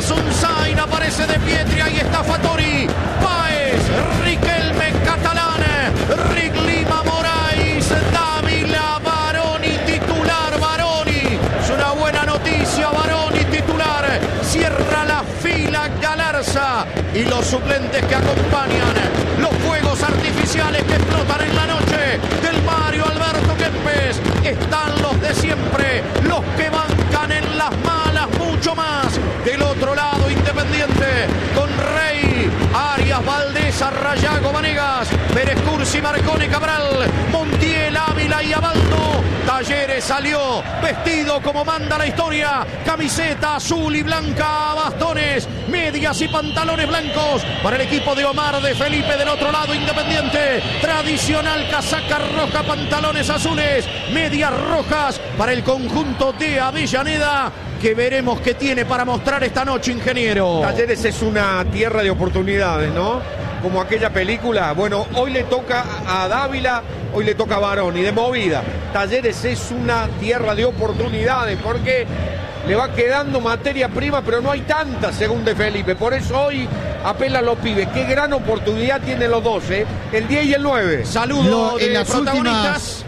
Unzain, aparece De Pietri, ahí está Fattori, Páez, Riquelme, Catalán, Rick Lima, Moraes, Dávila, Baroni titular, Baroni. Es una buena noticia, Baroni titular. Cierra la fila Galarza y los suplentes que acompañan los fuegos artificiales que explotan en la noche del Mario Alberto Kempes. Están los de siempre, los que bancan en las malas mucho más. Del otro lado Independiente con Rey, Arias, Valdés, Arrayago, Vanegas, Pérez Cursi, Marcone, Cabral, Montiel, Ávila y Abaldo. Talleres salió vestido como manda la historia, camiseta azul y blanca, bastones, medias y pantalones blancos para el equipo de Omar de Felipe. Del otro lado Independiente, tradicional casaca roja, pantalones azules, medias rojas para el conjunto de Avellaneda, que veremos qué tiene para mostrar esta noche, ingeniero. Talleres es una tierra de oportunidades, ¿no? Como aquella película. Bueno, hoy le toca a Dávila, hoy le toca a Baroni, de movida. Talleres es una tierra de oportunidades porque le va quedando materia prima, pero no hay tanta, según De Felipe. Por eso hoy apelan los pibes. Qué gran oportunidad tienen los dos, ¿eh? El 10 y el 9. Saludos de protagonistas.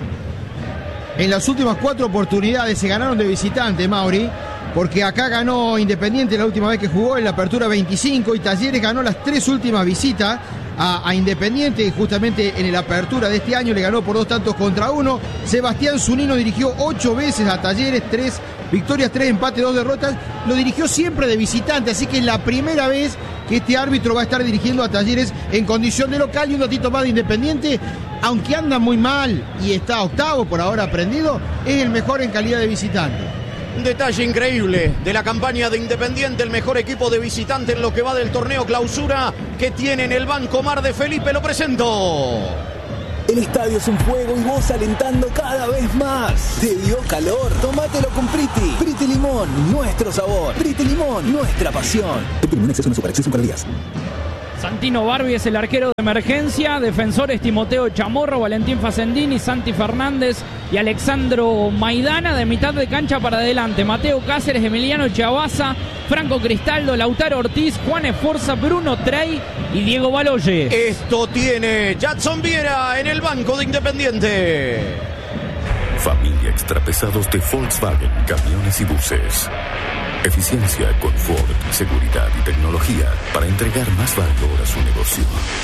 En las últimas 4 oportunidades se ganaron de visitante, Mauri, porque acá ganó Independiente la última vez que jugó en la Apertura 25 y Talleres ganó las 3 últimas visitas a Independiente, y justamente en la Apertura de este año le ganó por 2 tantos contra 1. Sebastián Zunino dirigió 8 veces a Talleres, 3 victorias, 3 empates, 2 derrotas. Lo dirigió siempre de visitante, así que es la primera vez que este árbitro va a estar dirigiendo a Talleres en condición de local. Y un datito más de Independiente, aunque anda muy mal y está octavo por ahora aprendido, es el mejor en calidad de visitante. Un detalle increíble de la campaña de Independiente, el mejor equipo de visitante en lo que va del torneo Clausura que tiene en el banco Omar de Felipe. Lo presento. El estadio es un fuego y vos alentando cada vez más. ¿Te dio calor? Tómatelo con Priti. Priti Limón, nuestro sabor. Priti Limón, nuestra pasión. Priti Limón, exceso en azúcar, exceso en calorías. Santino Barbi es el arquero de emergencia, defensores Timoteo Chamorro, Valentín Facendini, Santi Fernández y Alexandro Maidana. De mitad de cancha para adelante, Mateo Cáceres, Emiliano Chavaza, Franco Cristaldo, Lautaro Ortiz, Juan Esforza, Bruno Trey y Diego Baloyes. Esto tiene Jadson Viera en el banco de Independiente. Familia Extrapesados de Volkswagen, camiones y buses. Eficiencia, confort, seguridad y tecnología para entregar más valor a su negocio.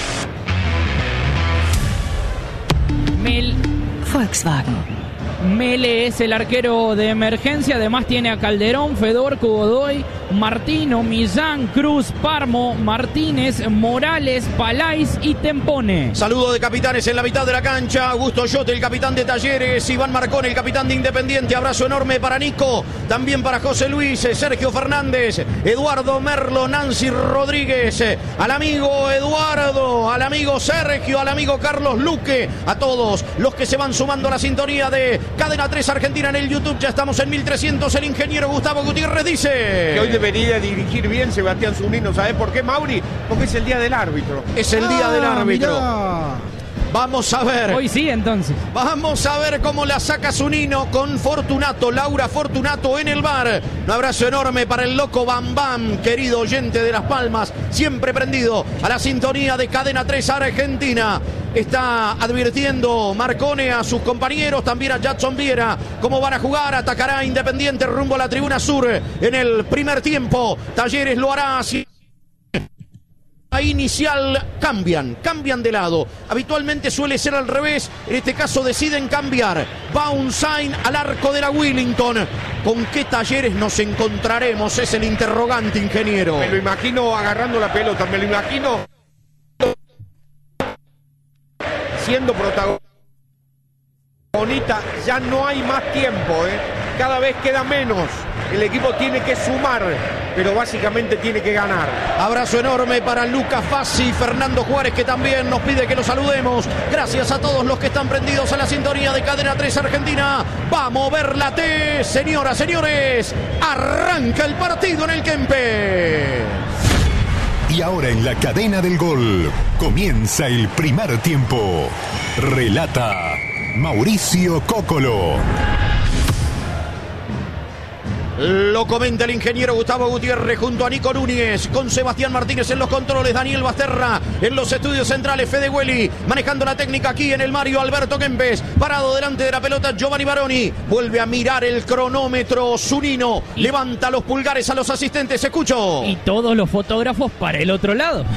Volkswagen. Mele es el arquero de emergencia, además tiene a Calderón, Fedorco, Godoy, Martino, Millán, Cruz, Parmo, Martínez, Morales, Palais y Tempone. Saludo de capitanes en la mitad de la cancha. Augusto Yote, el capitán de Talleres, Iván Marcón, el capitán de Independiente. Abrazo enorme para Nico, también para José Luis, Sergio Fernández, Eduardo Merlo, Nancy Rodríguez, al amigo Eduardo, al amigo Sergio, al amigo Carlos Luque, a todos los que se van sumando a la sintonía de Cadena 3 Argentina en el YouTube. Ya estamos en 1300. El ingeniero Gustavo Gutiérrez dice que hoy debería dirigir bien Sebastián Zunino. ¿Sabés por qué, Mauri? Porque es el día del árbitro. Es el día del árbitro. Mirá. Vamos a ver. Hoy sí, entonces. Vamos a ver cómo la saca Zunino con Fortunato, Laura Fortunato en el bar. Un abrazo enorme para el loco Bam Bam, querido oyente de Las Palmas, siempre prendido a la sintonía de Cadena 3 Argentina. Está advirtiendo Marcone a sus compañeros, también a Jadson Viera, cómo van a jugar. Atacará Independiente rumbo a la tribuna sur en el primer tiempo. Talleres lo hará así. Inicial cambian de lado. Habitualmente suele ser al revés. En este caso deciden cambiar. Va un sign al arco de la Willington. ¿Con qué Talleres nos encontraremos? Es el interrogante, ingeniero. Me lo imagino agarrando la pelota, me lo imagino siendo protagonista. Ya no hay más tiempo, cada vez queda menos. El equipo tiene que sumar, pero básicamente tiene que ganar. Abrazo enorme para Lucas Fassi, Fernando Juárez, que también nos pide que lo saludemos. Gracias a todos los que están prendidos a la sintonía de Cadena 3 Argentina. Va a mover la T, señoras, señores. Arranca el partido en el Kempes. Y ahora en la cadena del gol comienza el primer tiempo. Relata Mauricio Cóccolo. Lo comenta el ingeniero Gustavo Gutiérrez junto a Nico Núñez, con Sebastián Martínez en los controles, Daniel Basterra en los estudios centrales, Fede Welly manejando la técnica aquí en el Mario Alberto Kempes, parado delante de la pelota Giovanni Baroni, vuelve a mirar el cronómetro Zunino, levanta los pulgares a los asistentes, escucho. Y todos los fotógrafos para el otro lado.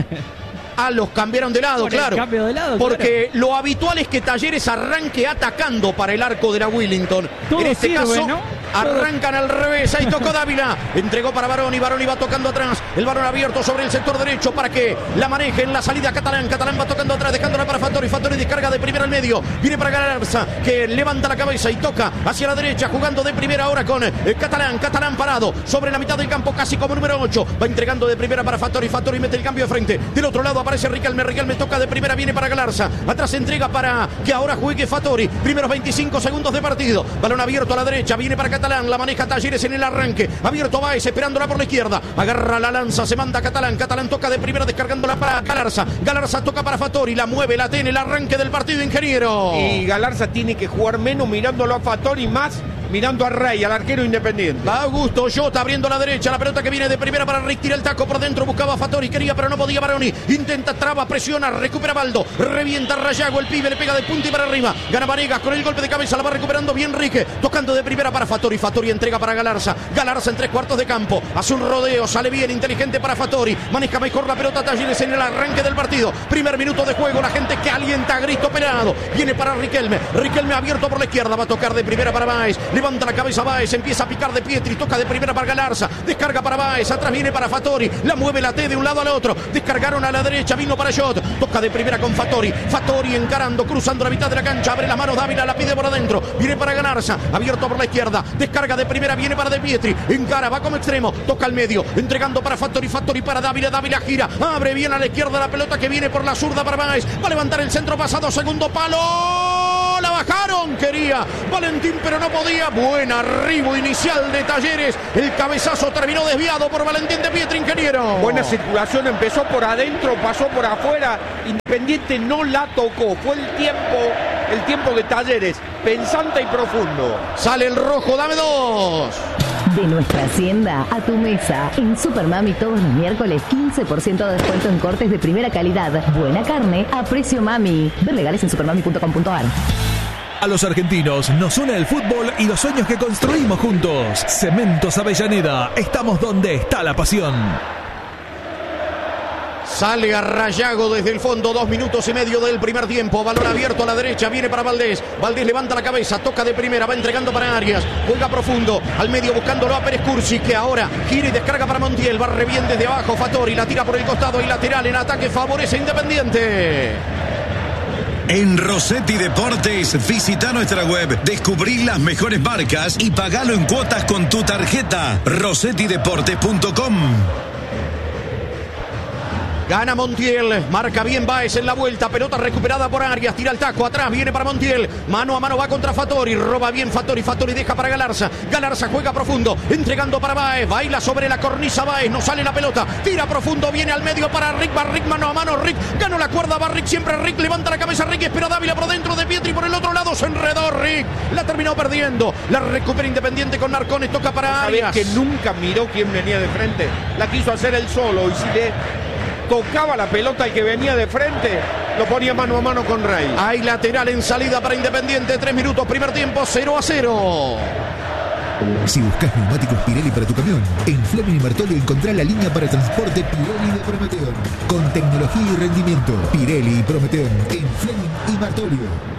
Los cambiaron de lado, claro. Cambio de lado, porque lo habitual es que Talleres arranque atacando para el arco de la Willington. Todo en este sirve, caso, ¿no? arrancan al revés. Ahí tocó Dávila. Entregó para Baroni. Baroni va tocando atrás. El balón abierto sobre el sector derecho para que la maneje en la salida Catalán. Catalán va tocando atrás, dejándola para Fattori. Fattori descarga de primera al medio. Viene para Galarza, que levanta la cabeza y toca hacia la derecha, jugando de primera ahora con Catalán. Catalán parado sobre la mitad del campo, casi como número 8. Va entregando de primera para Fattori. Fattori mete el cambio de frente. Del otro lado aparece Riquelme. Riquelme toca de primera, viene para Galarza. Atrás entrega para que ahora juegue Fattori. Primeros 25 segundos de partido. Balón abierto a la derecha, viene para Catalán. La maneja Talleres en el arranque. Abierto Baez, esperándola por la izquierda. Agarra la lanza, se manda Catalán. Catalán toca de primera, descargándola para Galarza. Galarza toca para Fattori. La mueve, la tiene el arranque del partido, ingeniero. Y Galarza tiene que jugar menos mirándolo a Fattori, más mirando a Rey, al arquero Independiente. Va Augusto, Jota abriendo la derecha, la pelota que viene de primera para Rick, tira el taco por dentro, buscaba a Fattori, quería pero no podía Baroni, intenta, traba, presiona, recupera Baldo, revienta Rayago, el pibe le pega de punta y para arriba, gana Vanegas con el golpe de cabeza, la va recuperando bien Rique, tocando de primera para Fattori, Fattori entrega para Galarza, Galarza en 3/4 de campo, hace un rodeo, sale bien, inteligente para Fattori, maneja mejor la pelota Talleres en el arranque del partido, primer minuto de juego, la gente que alienta a grito pelado, viene para Riquelme, Riquelme abierto por la izquierda, va a tocar de primera para Baez, levanta la cabeza Baez, empieza a picar de Pietri, toca de primera para Galarza, descarga para Baez, atrás viene para Fattori, la mueve la T de un lado al otro, descargaron a la derecha, vino para Jot, toca de primera con Fattori, Fattori encarando, cruzando la mitad de la cancha, abre las manos Dávila, la pide por adentro, viene para Galarza, abierto por la izquierda, descarga de primera, viene para de Pietri, encara, va como extremo, toca al medio, entregando para Fattori, Fattori para Dávila, Dávila gira, abre bien a la izquierda la pelota que viene por la zurda para Baez, va a levantar el centro pasado, segundo palo, la bajaron, quería Valentín pero no podía, buen arribo inicial de Talleres, el cabezazo terminó desviado por Valentín de Pietri, ingeniero. Buena circulación, empezó por adentro, pasó por afuera, Independiente no la tocó, fue el tiempo de Talleres, pensante y profundo. Sale el rojo, dame 2. De nuestra hacienda a tu mesa. En Supermami todos los miércoles 15% de descuento en cortes de primera calidad. Buena carne a precio mami. Ver legales en supermami.com.ar. A los argentinos nos une el fútbol y los sueños que construimos juntos. Cementos Avellaneda, estamos donde está la pasión. Sale a Rayago desde el fondo, 2 minutos y medio del primer tiempo. Balón abierto a la derecha, viene para Valdés. Valdés levanta la cabeza, toca de primera, va entregando para Arias. Juega profundo, al medio buscándolo a Pérez Cursi, que ahora gira y descarga para Montiel. Barre bien desde abajo, Fattori la tira por el costado y lateral en ataque, favorece Independiente. En Rossetti Deportes, visita nuestra web, descubrí las mejores marcas y pagalo en cuotas con tu tarjeta. rossettideportes.com. Gana Montiel, marca bien Baez en la vuelta, pelota recuperada por Arias, tira el taco, atrás viene para Montiel, mano a mano va contra Fattori, roba bien Fattori, Fattori deja para Galarza, Galarza juega profundo, entregando para Baez, baila sobre la cornisa Baez, no sale la pelota, tira profundo, viene al medio para Rick, va Rick mano a mano, Rick, ganó la cuerda, va Rick, siempre Rick, levanta la cabeza Rick, espera Dávila por dentro de Pietri, por el otro lado se enredó Rick, la terminó perdiendo, la recupera Independiente con Narcones, toca para Arias. Que nunca miró quién venía de frente, la quiso hacer él solo y si le tocaba la pelota el que venía de frente, lo ponía mano a mano con Rey. Hay lateral en salida para Independiente, 3 minutos, primer tiempo, 0-0. Si buscas neumáticos Pirelli para tu camión, en Fleming y Martolio encontrá la línea para transporte Pirelli de Prometeon. Con tecnología y rendimiento, Pirelli y Prometeon en Fleming y Martolio.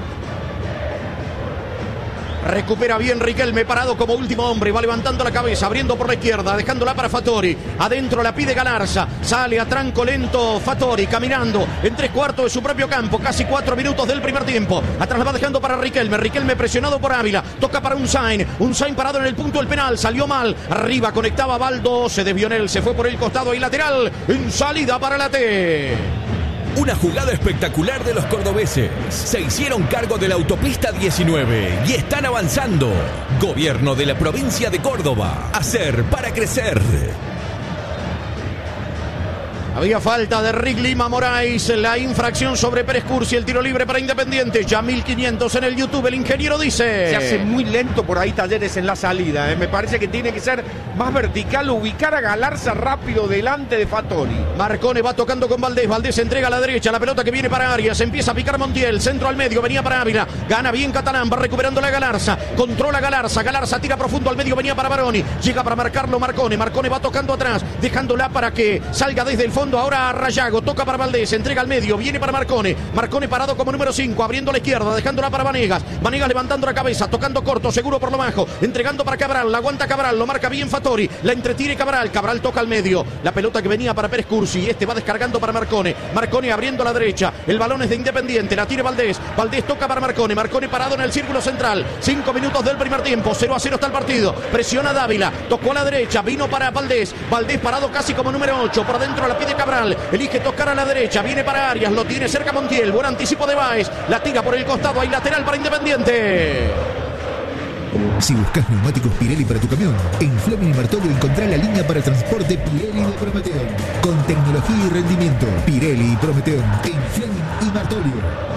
Recupera bien Riquelme, parado como último hombre, va levantando la cabeza, abriendo por la izquierda, dejándola para Fattori, adentro la pide Galarza, sale a tranco lento Fattori, caminando en 3/4 de su propio campo, casi 4 minutos del primer tiempo, atrás la va dejando para Riquelme, Riquelme presionado por Ávila, toca para Unzain parado en el punto del penal, salió mal, arriba conectaba Baldo, se desvió en él, se fue por el costado y lateral, en salida para la T. Una jugada espectacular de los cordobeses. Se hicieron cargo de la autopista 19 y están avanzando. Gobierno de la provincia de Córdoba. Hacer para crecer. Había falta de Rick Lima Moraes, la infracción sobre Pérez Cursi, el tiro libre para Independiente. Ya 1500 en el YouTube, el ingeniero dice. Se hace muy lento por ahí Talleres en la salida. Me parece que tiene que ser más vertical, ubicar a Galarza rápido delante de Fattori. Marcone va tocando con Valdés. Valdés entrega a la derecha, la pelota que viene para Arias. Empieza a picar Montiel, centro al medio, venía para Ávila. Gana bien Catalán, va recuperando la Galarza. Controla Galarza, Galarza tira profundo al medio, venía para Baroni. Llega para marcarlo Marcone. Marcone va tocando atrás, dejándola para que salga desde el fondo. Ahora Rayago, toca para Valdés, entrega al medio, viene para Marcone. Marcone parado como número 5, abriendo a la izquierda, dejándola para Vanegas. Vanegas levantando la cabeza, tocando corto, seguro por lo bajo, entregando para Cabral, la aguanta Cabral, lo marca bien Fattori, la entretiene Cabral, Cabral toca al medio, la pelota que venía para Pérez Cursi, este va descargando para Marcone. Marcone abriendo a la derecha, el balón es de Independiente, la tiene Valdés. Valdés toca para Marcone, Marcone parado en el círculo central. 5 minutos del primer tiempo, 0-0 está el partido. Presiona Dávila, tocó a la derecha, vino para Valdés. Valdés parado casi como número 8, por dentro la pide Cabral. Elige tocar a la derecha, viene para Arias, lo tiene cerca Montiel, buen anticipo de Báez, la tira por el costado, hay lateral para Independiente. Si buscas neumáticos Pirelli para tu camión, en Fleming y Martolio encontrá la línea para transporte Pirelli de Prometeón. Con tecnología y rendimiento, Pirelli y Prometeón en Fleming y Martolio.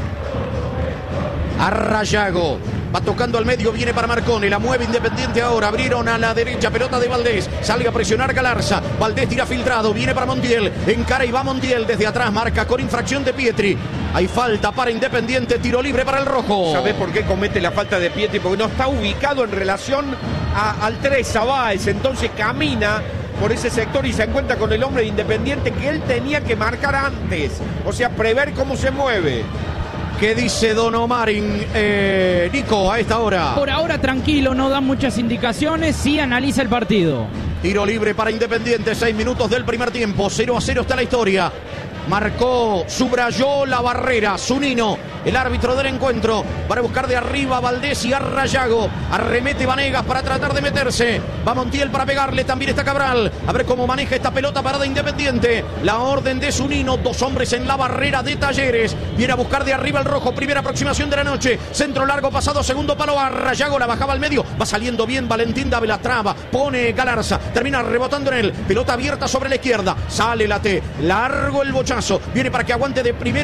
A Rayago, va tocando al medio, viene para Marcone, la mueve Independiente ahora, abrieron a la derecha, pelota de Valdés, sale a presionar Galarza, Valdés tira filtrado, viene para Montiel, encara y va Montiel desde atrás, marca con infracción de Pietri, hay falta para Independiente, tiro libre para el rojo. ¿Sabés por qué comete la falta de Pietri? Porque no está ubicado en relación al 3, a Báez, entonces camina por ese sector y se encuentra con el hombre de Independiente que él tenía que marcar antes, o sea, prever cómo se mueve. ¿Qué dice Don Omar, Nico, a esta hora? Por ahora tranquilo, no da muchas indicaciones, sí analiza el partido. Tiro libre para Independiente, 6 minutos del primer tiempo, 0-0 está la historia. Marcó, subrayó la barrera, Zunino, el árbitro del encuentro, para buscar de arriba a Valdés y a Rayago. Arremete Vanegas para tratar de meterse. Va Montiel para pegarle, también está Cabral. A ver cómo maneja esta pelota parada Independiente. La orden de Zunino, 2 hombres en la barrera de Talleres. Viene a buscar de arriba el rojo, primera aproximación de la noche. Centro largo pasado, segundo palo a Rayago, la bajaba al medio. Va saliendo bien Valentín Dávila, traba, pone Galarza, termina rebotando en él. Pelota abierta sobre la izquierda, sale la T, largo el bochazo. Viene para que aguante de primera.